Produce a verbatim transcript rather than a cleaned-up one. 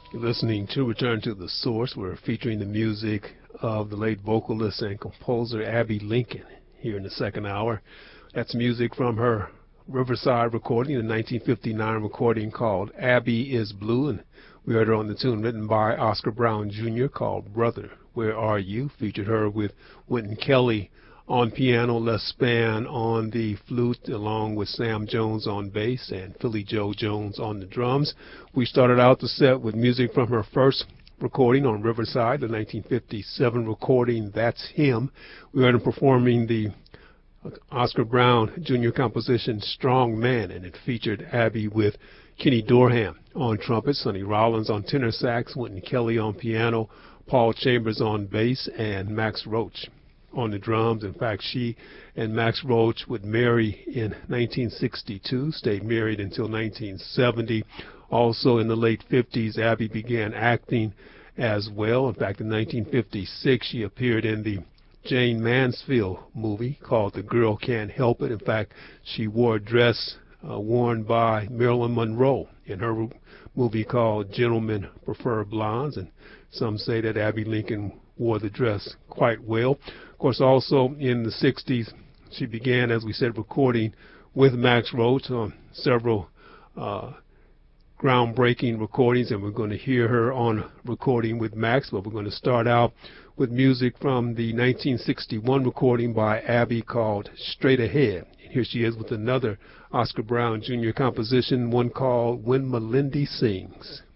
You're listening to Return to the Source. We're featuring the music of the late vocalist and composer Abbey Lincoln here in the second hour. That's music from her Riverside recording, the nineteen fifty-nine recording called Abbey is Blue, and we heard her on the tune written by Oscar Brown Junior called Brother, Where Are You? Featured her with Wynton Kelly on piano, Les Spann on the flute, along with Sam Jones on bass and Philly Joe Jones on the drums. We started out the set with music from her first recording on Riverside, the nineteen fifty-seven recording, That's Him. We heard him performing the Oscar Brown Junior composition, Strong Man, and it featured Abbey with Kenny Dorham on trumpet, Sonny Rollins on tenor sax, Wynton Kelly on piano, Paul Chambers on bass, and Max Roach on the drums. In fact, she and Max Roach would marry in nineteen sixty-two, stayed married until nineteen seventy. Also in the late fifties, Abbey began acting as well. In fact, in nineteen fifty-six, she appeared in the Jane Mansfield movie called The Girl Can't Help It. In fact, she wore a dress uh, worn by Marilyn Monroe in her movie called Gentlemen Prefer Blondes, and some say that Abbey Lincoln wore the dress quite well. Of course, also in the sixties, she began, as we said, recording with Max Roach on several uh, groundbreaking recordings, and we're going to hear her on recording with Max, but we're going to start out with music from the nineteen sixty-one recording by Abbey called Straight Ahead. And here she is with another Oscar Brown Junior composition, one called When Melindy Sings.